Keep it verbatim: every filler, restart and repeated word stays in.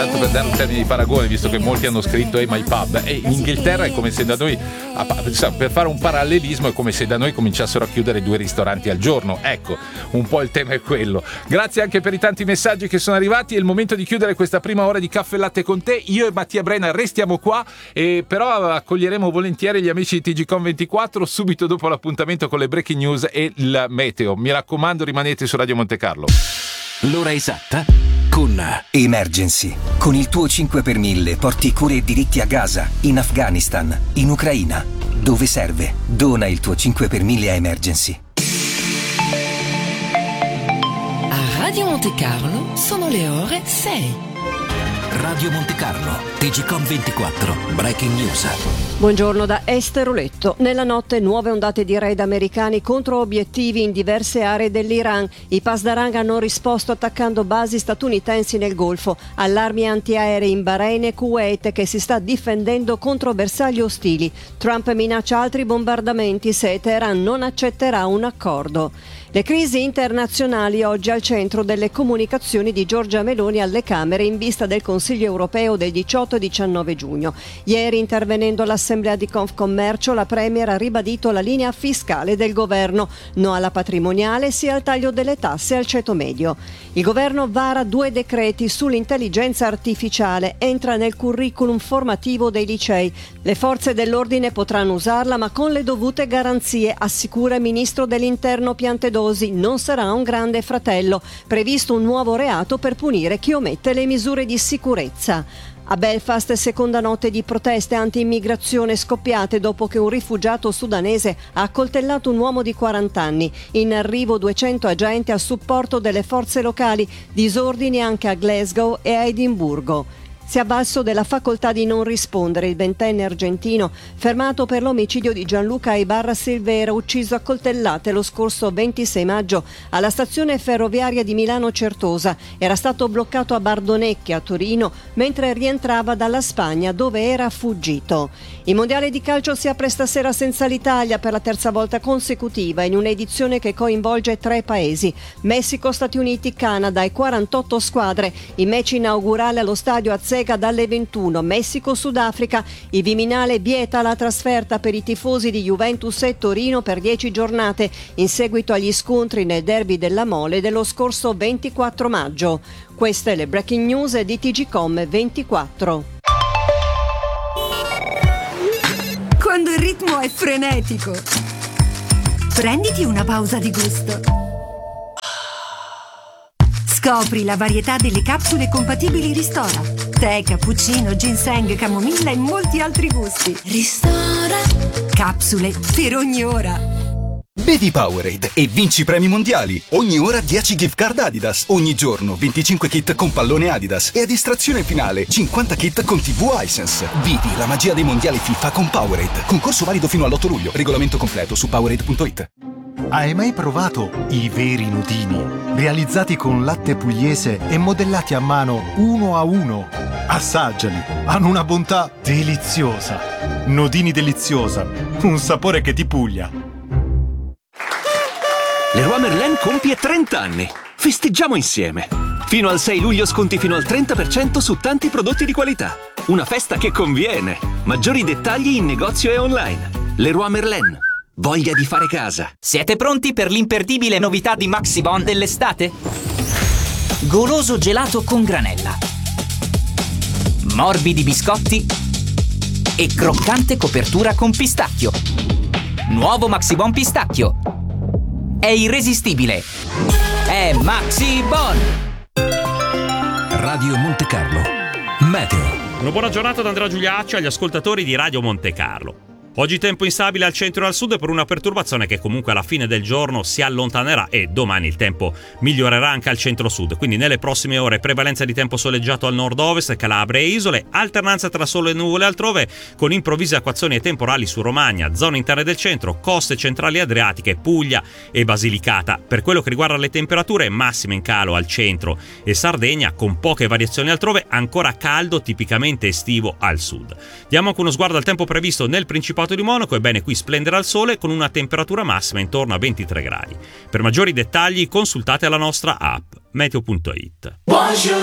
tanto per dare un termine di paragone, visto che molti hanno scritto hey, my pub, e in Inghilterra è come se da noi, per fare un parallelismo, è come se da noi cominciassero a chiudere due ristoranti al giorno. Ecco, un po' il tema è quello. Grazie anche per i tanti messaggi che sono arrivati. È il momento di chiudere questa prima ora di Caffè Latte con te. Io e Mattia Brenna restiamo qua, e però accoglieremo volentieri gli amici di T G Com ventiquattro subito dopo l'appuntamento con le breaking news e il meteo. Mi raccomando, rimanete su Radio Monte Carlo. L'ora esatta con Emergency. Con il tuo cinque per mille porti cure e diritti a Gaza, in Afghanistan, in Ucraina. Dove serve? Dona il tuo cinque per mille a Emergency. A Radio Monte Carlo sono le ore sei. Radio Monte Carlo, T G Com ventiquattro, Breaking News. Buongiorno da Esther Oletto. Nella notte nuove ondate di raid americani contro obiettivi in diverse aree dell'Iran. I Pasdarang hanno risposto attaccando basi statunitensi nel Golfo. Allarmi antiaerei in Bahrain e Kuwait, che si sta difendendo contro bersagli ostili. Trump minaccia altri bombardamenti se Teheran non accetterà un accordo. Le crisi internazionali oggi al centro delle comunicazioni di Giorgia Meloni alle Camere in vista del Consiglio europeo del diciotto e diciannove giugno. Ieri, intervenendo all'Assemblea di Confcommercio, la Premier ha ribadito la linea fiscale del governo: no alla patrimoniale, sì al taglio delle tasse al ceto medio. Il governo vara due decreti sull'intelligenza artificiale, entra nel curriculum formativo dei licei. Le forze dell'ordine potranno usarla, ma con le dovute garanzie, assicura il ministro dell'Interno Piantedosi. Non sarà un grande fratello. Previsto un nuovo reato per punire chi omette le misure di sicurezza. A Belfast, seconda notte di proteste anti-immigrazione scoppiate dopo che un rifugiato sudanese ha accoltellato un uomo di quaranta anni. In arrivo duecento agenti a supporto delle forze locali. Disordini anche a Glasgow e a Edimburgo. Si è avvalso della facoltà di non rispondere il ventenne argentino, fermato per l'omicidio di Gianluca Ibarra Silvera, ucciso a coltellate lo scorso ventisei maggio alla stazione ferroviaria di Milano Certosa. Era stato bloccato a Bardonecchia, a Torino, mentre rientrava dalla Spagna, dove era fuggito. Il mondiale di calcio si apre stasera senza l'Italia per la terza volta consecutiva, in un'edizione che coinvolge tre paesi: Messico, Stati Uniti, Canada e quarantotto squadre. Il match inaugurale allo stadio Azzega dalle ventuno. Messico-Sudafrica. Il Viminale vieta la trasferta per i tifosi di Juventus e Torino per dieci giornate, in seguito agli scontri nel derby della Mole dello scorso ventiquattro maggio. Queste le breaking news di T G Com ventiquattro. Quando il ritmo è frenetico, prenditi una pausa di gusto. Scopri la varietà delle capsule compatibili Ristora. Tè, cappuccino, ginseng, camomilla e molti altri gusti. Ristora. Capsule per ogni ora. Bevi Powerade e vinci premi mondiali. Ogni ora dieci gift card Adidas. Ogni giorno venticinque kit con pallone Adidas. E a distrazione finale cinquanta kit con tivù Hisense. Vivi la magia dei mondiali FIFA con Powerade. Concorso valido fino all'otto luglio. Regolamento completo su Powerade punto it. Hai mai provato i veri nudini? Realizzati con latte pugliese e modellati a mano uno a uno. Assaggiali, hanno una bontà deliziosa. Nodini deliziosa, un sapore che ti puglia. Leroy Merlin compie trenta anni. Festeggiamo insieme. Fino al sei luglio sconti fino al trenta per cento su tanti prodotti di qualità. Una festa che conviene. Maggiori dettagli in negozio e online. Leroy Merlin. Voglia di fare casa. Siete pronti per l'imperdibile novità di Maxibon dell'estate? Goloso gelato con granella, morbidi biscotti e croccante copertura con pistacchio. Nuovo Maxibon pistacchio. È irresistibile. È Maxibon. Radio Monte Carlo. Meteo. Una buona giornata da Andrea Giuliaccio agli ascoltatori di Radio Monte Carlo. Oggi tempo instabile al centro e al sud per una perturbazione che comunque alla fine del giorno si allontanerà e domani il tempo migliorerà anche al centro-sud. Quindi nelle prossime ore prevalenza di tempo soleggiato al nord-ovest, Calabria e isole, alternanza tra sole e nuvole altrove con improvvise acquazzoni e temporali su Romagna, zone interne del centro, coste centrali adriatiche, Puglia e Basilicata. Per quello che riguarda le temperature, massime in calo al centro e Sardegna con poche variazioni altrove, ancora caldo tipicamente estivo al sud. Diamo anche uno sguardo al tempo previsto nel Principato di Monaco. Ebbene, qui splenderà il sole con una temperatura massima intorno a ventitré gradi. Per maggiori dettagli consultate la nostra app meteo punto it. Bonjour,